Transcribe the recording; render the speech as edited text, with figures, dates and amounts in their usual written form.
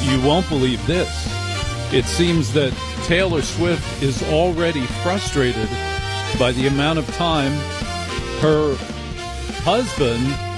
You won't believe this. It seems that Taylor Swift is already frustrated by the amount of time her husband